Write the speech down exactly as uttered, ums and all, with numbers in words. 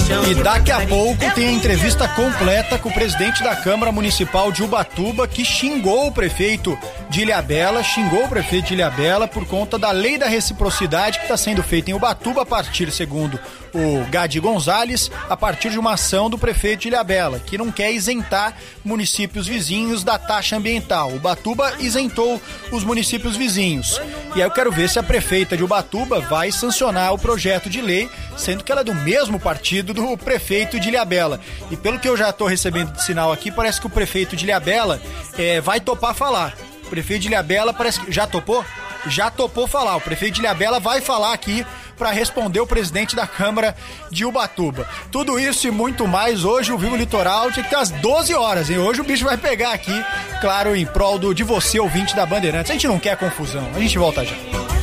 E daqui a pouco tem a entrevista completa com o presidente da Câmara Municipal de Ubatuba, que xingou o prefeito de Ilhabela, xingou o prefeito de Ilhabela por conta da lei da reciprocidade que está sendo feita em Ubatuba a partir, segundo o Gadi Gonzalez, a partir de uma ação do prefeito de Ilhabela, que não quer isentar municípios vizinhos da taxa ambiental. Ubatuba isentou os municípios vizinhos. E aí eu quero ver se a prefeita de Ubatuba vai sancionar o projeto de lei, sendo que ela é do mesmo partido do prefeito de Ilhabela. E pelo que eu já estou recebendo de sinal aqui, parece que o prefeito de Ilhabela é, vai topar falar. O prefeito de Ilhabela parece que já topou? Já topou falar. O prefeito de Ilhabela vai falar aqui para responder o presidente da Câmara de Ubatuba. Tudo isso e muito mais hoje, o Vivo Litoral tinha que ter às doze horas, hein? Hoje o bicho vai pegar aqui, claro, em prol do, de você, ouvinte da Bandeirantes. A gente não quer confusão, a gente volta já.